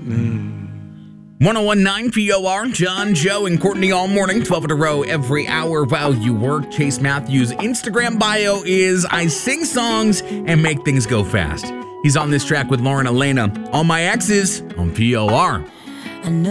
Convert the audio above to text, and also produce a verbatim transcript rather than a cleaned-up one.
one oh one point nine P O R, John, Joe, and Courtney all morning, twelve in a row every hour while you work. Chase Matthews' Instagram bio is I sing songs and make things go fast. He's on this track with Lauren Elena, All My Exes on P O R.